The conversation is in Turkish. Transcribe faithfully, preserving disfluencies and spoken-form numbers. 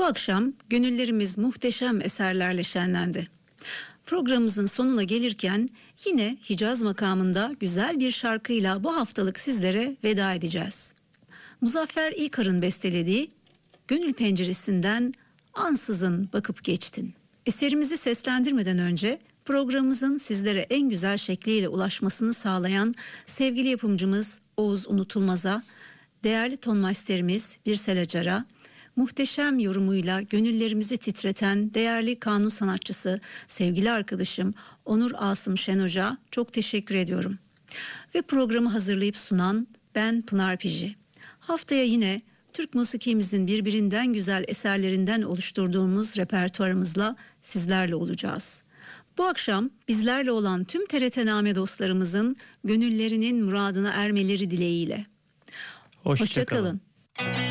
Bu akşam gönüllerimiz muhteşem eserlerle şenlendi. Programımızın sonuna gelirken yine Hicaz makamında güzel bir şarkıyla bu haftalık sizlere veda edeceğiz. Muzaffer İlkar'ın bestelediği Gönül Penceresinden ansızın bakıp geçtin. Eserimizi seslendirmeden önce programımızın sizlere en güzel şekliyle ulaşmasını sağlayan sevgili yapımcımız Oğuz Unutulmaz'a, değerli tonmasterimiz Birsel Acar'a, muhteşem yorumuyla gönüllerimizi titreten değerli kanun sanatçısı sevgili arkadaşım Onur Asım Şenhoca'ya çok teşekkür ediyorum. Ve programı hazırlayıp sunan ben Pınar Piji. Haftaya yine Türk musikimizin birbirinden güzel eserlerinden oluşturduğumuz repertuarımızla sizlerle olacağız. Bu akşam bizlerle olan tüm T R T Name dostlarımızın gönüllerinin muradına ermeleri dileğiyle. Hoşça, Hoşça kalın. kalın.